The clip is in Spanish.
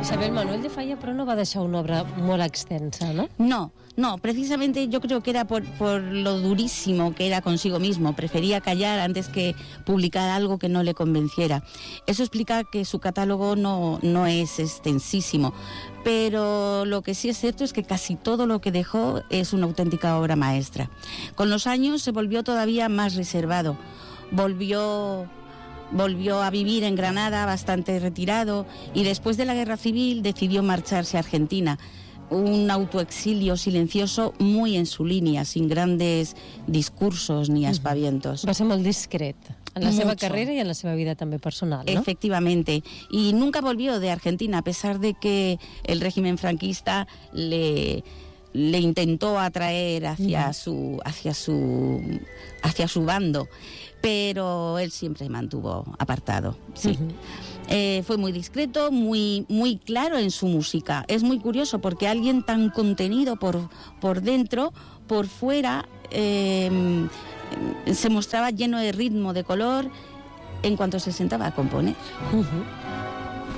Isabel Manuel de Falla, però no va deixar una obra molt extensa, ¿no? No, precisamente yo creo que era por lo durísimo que era consigo mismo. Prefería callar antes que publicar algo que no le convenciera. Eso explica que su catálogo no es extensísimo, pero lo que sí es cierto es que casi todo lo que dejó es una auténtica obra maestra. Con los años se volvió todavía más reservado. Volvió a vivir en Granada bastante retirado y después de la Guerra Civil decidió marcharse a Argentina. Un autoexilio silencioso muy en su línea, sin grandes discursos ni aspavientos. Va ser molt discret en la seva carrera y en la seva vida también personal, ¿no? Efectivamente. Y nunca volvió de Argentina, a pesar de que el régimen franquista le intentó atraer hacia su bando, pero él siempre se mantuvo apartado, sí. Fue muy discreto, muy claro en su música. Es muy curioso porque alguien tan contenido por dentro, por fuera, se mostraba lleno de ritmo, de color, en cuanto se sentaba a componer.